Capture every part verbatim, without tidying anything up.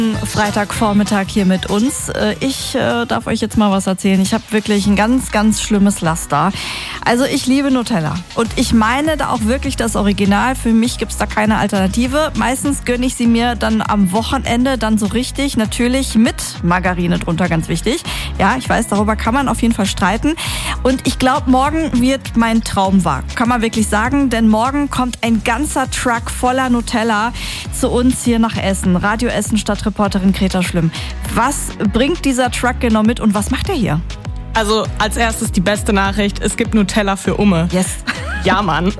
Freitagvormittag hier mit uns. Ich äh, darf euch jetzt mal was erzählen. Ich habe wirklich ein ganz, ganz schlimmes Laster. Also ich liebe Nutella und ich meine da auch wirklich das Original. Für mich gibt's da keine Alternative. Meistens gönne ich sie mir dann am Wochenende, dann so richtig, natürlich mit Margarine drunter, ganz wichtig. Ja, ich weiß, darüber kann man auf jeden Fall streiten. Und ich glaube, morgen wird mein Traum wahr. Kann man wirklich sagen, denn morgen kommt ein ganzer Truck voller Nutella zu uns hier nach Essen. Radio Essen, Stadtreporterin Greta Schlimm. Was bringt dieser Truck genau mit und was macht er hier? Also als erstes die beste Nachricht, es gibt Nutella für Umme. Yes. Ja, Mann.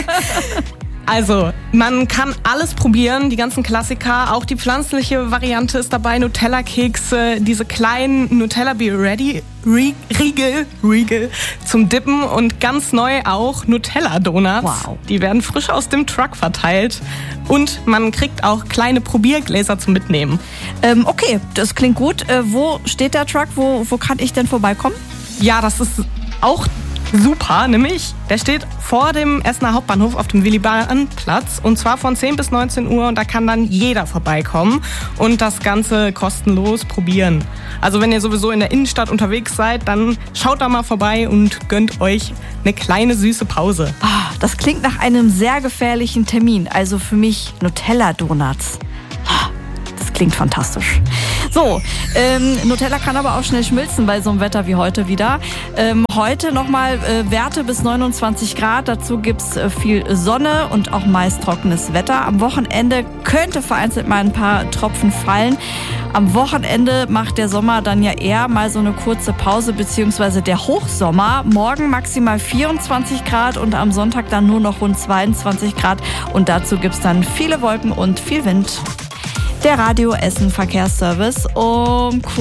Also, man kann alles probieren, die ganzen Klassiker. Auch die pflanzliche Variante ist dabei, Nutella-Kekse, diese kleinen Nutella Be Ready Riegel, Riegel zum Dippen und ganz neu auch Nutella-Donuts. Wow. Die werden frisch aus dem Truck verteilt und man kriegt auch kleine Probiergläser zum Mitnehmen. Ähm, okay, das klingt gut. Äh, wo steht der Truck? Wo, wo kann ich denn vorbeikommen? Ja, das ist auch super, nämlich der steht vor dem Essener Hauptbahnhof auf dem Willy-Brandt-Platz und zwar von zehn bis neunzehn Uhr und da kann dann jeder vorbeikommen und das Ganze kostenlos probieren. Also wenn ihr sowieso in der Innenstadt unterwegs seid, dann schaut da mal vorbei und gönnt euch eine kleine süße Pause. Ah, das klingt nach einem sehr gefährlichen Termin, also für mich Nutella-Donuts. Ah, das klingt fantastisch. So, ähm, Nutella kann aber auch schnell schmilzen bei so einem Wetter wie heute wieder. Ähm, heute nochmal äh, Werte bis neunundzwanzig Grad. Dazu gibt's äh, viel Sonne und auch meist trockenes Wetter. Am Wochenende könnte vereinzelt mal ein paar Tropfen fallen. Am Wochenende macht der Sommer dann ja eher mal so eine kurze Pause, beziehungsweise der Hochsommer. Morgen maximal vierundzwanzig Grad und am Sonntag dann nur noch rund zweiundzwanzig Grad. Und dazu gibt's dann viele Wolken und viel Wind. Der Radio Essen Verkehrsservice um